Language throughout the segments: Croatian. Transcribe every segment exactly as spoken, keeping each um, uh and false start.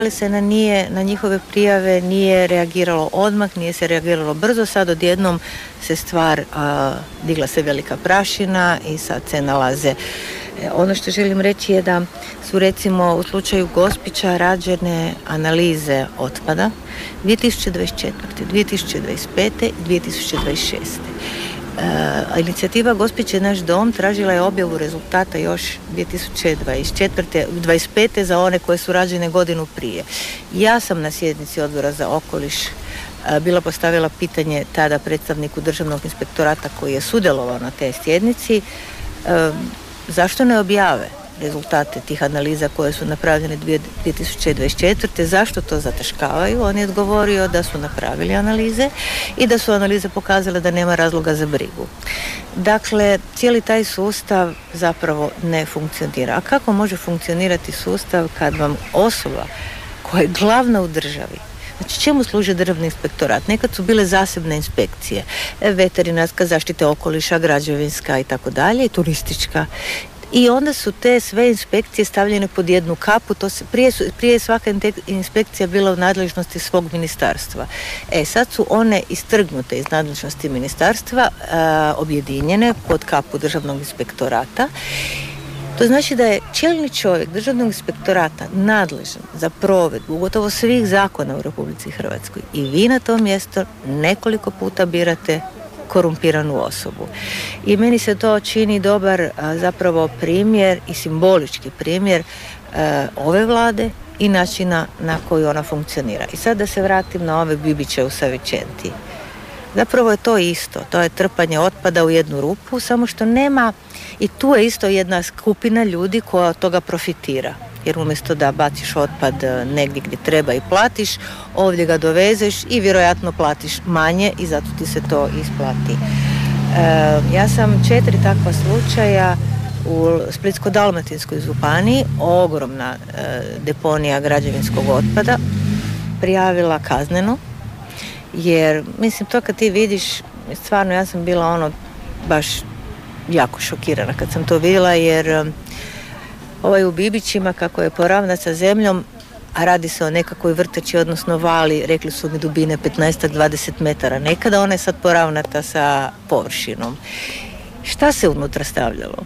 ali se na, nije, na njihove prijave nije reagiralo odmah, nije se reagiralo brzo. Sad odjednom se stvar, a, digla se velika prašina i sad se nalaze. E, ono što želim reći je da su recimo u slučaju Gospića rađene analize otpada dvije tisuće dvadeset četvrte, dvije tisuće dvadeset pete i dvije tisuće dvadeset šeste. Uh, inicijativa Gospić je naš dom tražila je objavu rezultata još dvije tisuće dvadeset četvrte. dvadeset pete za one koje su rađene godinu prije. Ja sam na sjednici Odbora za okoliš uh, bila postavila pitanje tada predstavniku Državnog inspektorata koji je sudjelovao na te sjednici, uh, zašto ne objave rezultate tih analiza koje su napravljene dvije tisuće dvadeset četvrte. Zašto to zataškavaju? On je odgovorio da su napravili analize i da su analize pokazale da nema razloga za brigu. Dakle, cijeli taj sustav zapravo ne funkcionira. A kako može funkcionirati sustav kad vam osoba koja je glavna u državi, znači čemu služi Državni inspektorat? Nekad su bile zasebne inspekcije, veterinarska, zaštita okoliša, građevinska i tako dalje, i turistička. I onda su te sve inspekcije stavljene pod jednu kapu. To se, prije, su, prije je svaka inspekcija bila u nadležnosti svog ministarstva. E, sad su one istrgnute iz nadležnosti ministarstva, a, objedinjene pod kapu Državnog inspektorata. To znači da je čelni čovjek Državnog inspektorata nadležan za provedbu gotovo svih zakona u Republici Hrvatskoj. I vi na to mjesto nekoliko puta birate korumpiranu osobu. I meni se to čini dobar a, zapravo primjer i simbolički primjer a, ove vlade i načina na koji ona funkcionira. I sad da se vratim na ove Bibiće u Savičenti. Zapravo je to isto. To je trpanje otpada u jednu rupu, samo što nema, i tu je isto jedna skupina ljudi koja od toga profitira. Jer umjesto da baciš otpad negdje gdje treba i platiš, ovdje ga dovezeš i vjerojatno platiš manje i zato ti se to isplati. E, ja sam četiri takva slučaja u Splitsko-dalmatinskoj županiji, ogromna e, deponija građevinskog otpada, prijavila kazneno, jer mislim to kad ti vidiš, stvarno ja sam bila ono baš jako šokirana kad sam to vidjela, jer ovaj u Bibićima kako je poravnat sa zemljom, a radi se o nekakvoj vrtači, odnosno vali, rekli su mi dubine petnaest do dvadeset metara. Nekada ona je sad poravnata sa površinom. Šta se unutra stavljalo?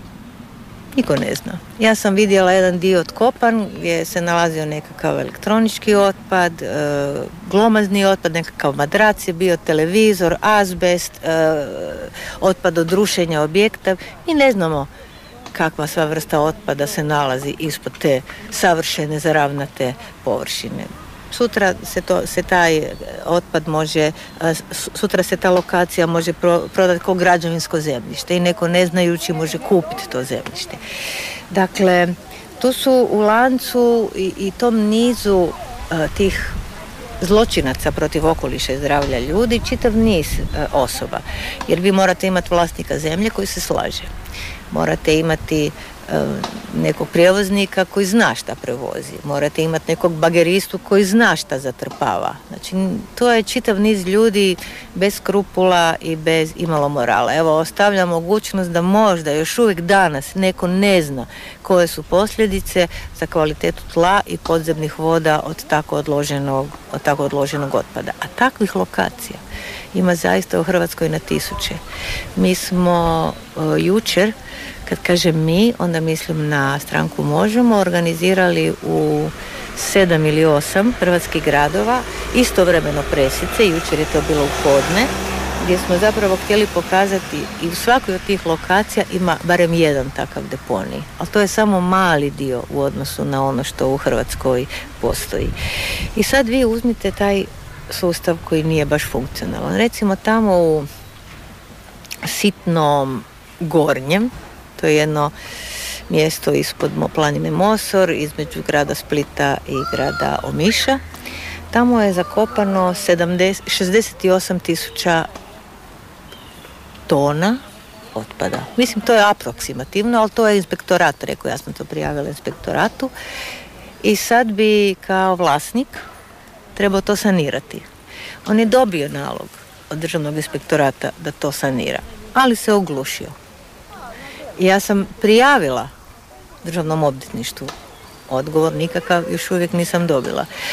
Niko ne zna. Ja sam vidjela jedan dio otkopan gdje se nalazio nekakav elektronički otpad, e, glomazni otpad, nekakav madrac je bio, televizor, azbest, e, otpad od rušenja objekta i ne znamo kakva sva vrsta otpada se nalazi ispod te savršene zaravnate površine. Sutra se, to, se taj otpad može, sutra se ta lokacija može pro, prodati kao građevinsko zemljište i neko ne znajući može kupiti to zemljište. Dakle, tu su u lancu i, i tom nizu uh, tih zločinaca protiv okoliša i zdravlja ljudi čitav niz uh, osoba. Jer vi morate imati vlasnika zemlje koji se slaže. Morate imati uh, nekog prijevoznika koji zna šta prevozi. Morate imati nekog bageristu koji zna šta zatrpava. Znači, to je čitav niz ljudi bez skrupula i bez imalo morala. Evo, ostavljam mogućnost da možda još uvijek danas neko ne zna koje su posljedice za kvalitetu tla i podzemnih voda od tako odloženog, od tako odloženog otpada. A takvih lokacija ima zaista u Hrvatskoj na tisuće. Mi smo uh, jučer, kad kažem mi, onda mislim na stranku Možemo, organizirali u sedam ili osam hrvatskih gradova istovremeno presice, jučer je to bilo u podne, gdje smo zapravo htjeli pokazati i u svakoj od tih lokacija ima barem jedan takav deponij. Ali to je samo mali dio u odnosu na ono što u Hrvatskoj postoji. I sad vi uzmite taj sustav koji nije baš funkcionalan. Recimo tamo u Sitnom Gornjem, to je jedno mjesto ispod planine Mosor, između grada Splita i grada Omiša. Tamo je zakopano sedamdeset, šezdeset osam tisuća tona otpada. Mislim, to je aproksimativno, ali to je inspektorat rekao, ja sam to prijavila inspektoratu. I sad bi kao vlasnik trebao to sanirati. On je dobio nalog od Državnog inspektorata da to sanira, ali se oglušio. Ja sam prijavila Državnom odvjetništvu odgovor nikakav još uvijek nisam dobila.